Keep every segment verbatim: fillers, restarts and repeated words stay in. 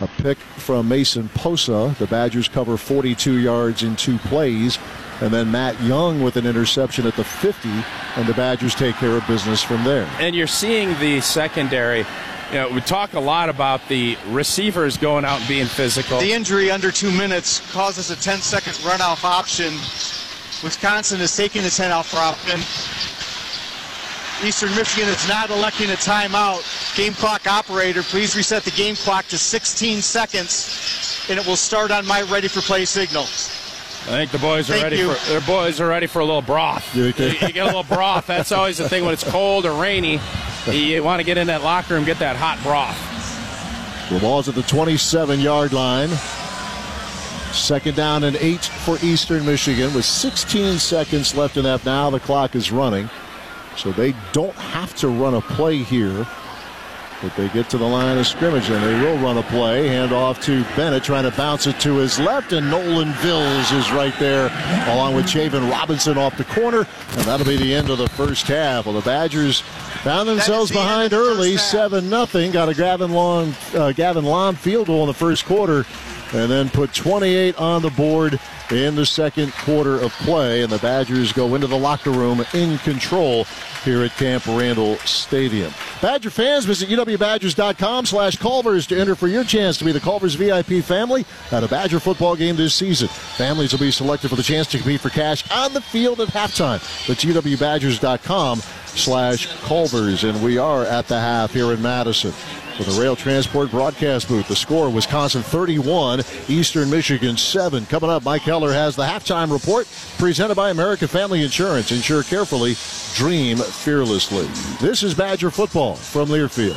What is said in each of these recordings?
A pick from Mason Posa. The Badgers cover forty-two yards in two plays. And then Matt Young with an interception at the fifty, and the Badgers take care of business from there. And you're seeing the secondary. You know, we talk a lot about the receivers going out and being physical. The injury under two minutes causes a ten-second runoff option. Wisconsin is taking the ten-off option. Eastern Michigan is not electing a timeout. Game clock operator, please reset the game clock to sixteen seconds, and it will start on my ready-for-play signal. I think the boys are Thank ready you. for their boys are ready for a little broth. You, you get a little broth. That's always the thing when it's cold or rainy. You want to get in that locker room, get that hot broth. The ball's at the twenty-seven-yard line. Second down and eight for Eastern Michigan with sixteen seconds left in that. Now the clock is running, so they don't have to run a play here. But they get to the line of scrimmage, and they will run a play. Hand off to Bennett, trying to bounce it to his left, and Nolan Vills is right there, along with Javen Robinson off the corner, and that'll be the end of the first half. Well, the Badgers found themselves the behind early, seven nothing. Got a Gavin Long, uh, Gavin Lom field goal in the first quarter, and then put twenty-eight on the board in the second quarter of play, and the Badgers go into the locker room in control here at Camp Randall Stadium. Badger fans, visit U W Badgers dot com slash Culvers to enter for your chance to be the Culvers V I P family at a Badger football game this season. Families will be selected for the chance to compete for cash on the field at halftime. That's U W Badgers dot com slash Culvers, and we are at the half here in Madison. For the Rail Transport broadcast booth, the score, Wisconsin thirty-one, Eastern Michigan seven. Coming up, Mike Heller has the halftime report presented by American Family Insurance. Insure carefully, dream fearlessly. This is Badger football from Learfield.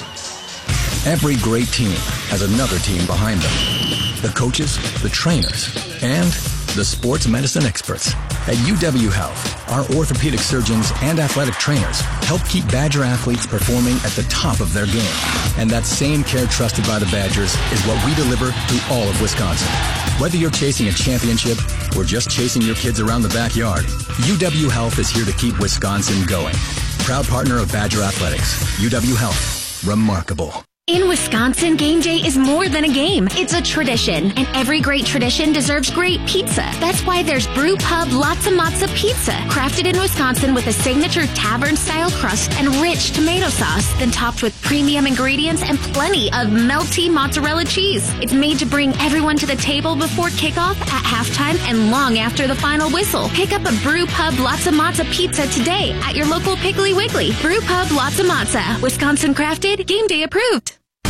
Every great team has another team behind them. The coaches, the trainers, and the sports medicine experts. At U W Health, our orthopedic surgeons and athletic trainers help keep Badger athletes performing at the top of their game. And that same care trusted by the Badgers is what we deliver through all of Wisconsin. Whether you're chasing a championship or just chasing your kids around the backyard, U W Health is here to keep Wisconsin going. Proud partner of Badger Athletics. U W Health. Remarkable. In Wisconsin, game day is more than a game. It's a tradition, and every great tradition deserves great pizza. That's why there's Brew Pub Lots of Matza Pizza, crafted in Wisconsin with a signature tavern-style crust and rich tomato sauce, then topped with premium ingredients and plenty of melty mozzarella cheese. It's made to bring everyone to the table before kickoff, at halftime, and long after the final whistle. Pick up a Brew Pub Lots of Matza Pizza today at your local Piggly Wiggly. Brew Pub Lots of Matza, Wisconsin crafted, game day approved.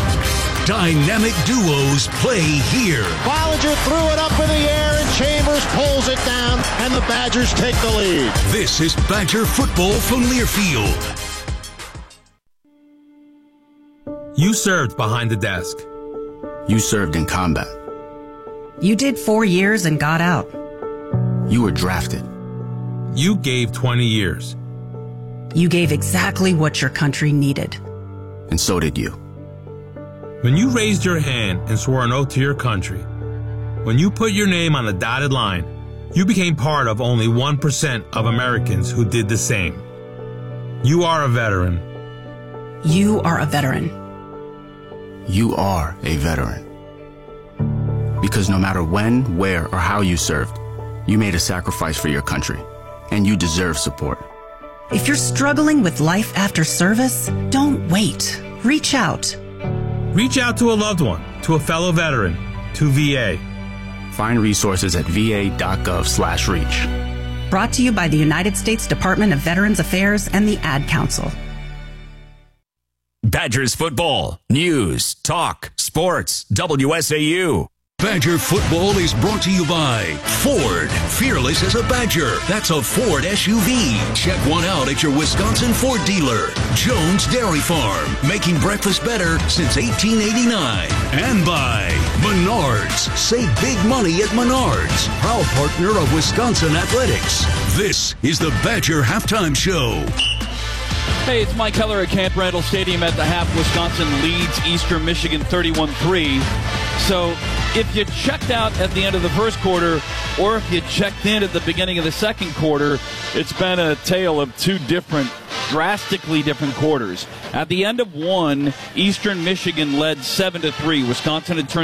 Dynamic duos play here. Bollinger threw it up in the air, and Chambers pulls it down, and the Badgers take the lead. This is Badger football from Learfield. You served behind the desk. You served in combat. You did four years and got out. You were drafted. You gave twenty years. You gave exactly what your country needed. And so did you. When you raised your hand and swore an oath to your country, when you put your name on a dotted line, you became part of only one percent of Americans who did the same. You are a veteran. You are a veteran. You are a veteran. Because no matter when, where, or how you served, you made a sacrifice for your country, and you deserve support. If you're struggling with life after service, don't wait. Reach out. Reach out to a loved one, to a fellow veteran, to V A. Find resources at va.gov slash reach. Brought to you by the United States Department of Veterans Affairs and the Ad Council. Badgers football, news, talk, sports, W S A U. Badger football is brought to you by Ford. Fearless as a Badger. That's a Ford S U V. Check one out at your Wisconsin Ford dealer. Jones Dairy Farm. Making breakfast better since eighteen eighty-nine. And by Menards. Save big money at Menards. Proud partner of Wisconsin Athletics. This is the Badger Halftime Show. Hey, it's Mike Heller at Camp Randall Stadium at the half. Wisconsin leads Eastern Michigan thirty-one three. So if you checked out at the end of the first quarter, or if you checked in at the beginning of the second quarter, it's been a tale of two different, drastically different quarters. At the end of one, Eastern Michigan led seven to three. Wisconsin had turned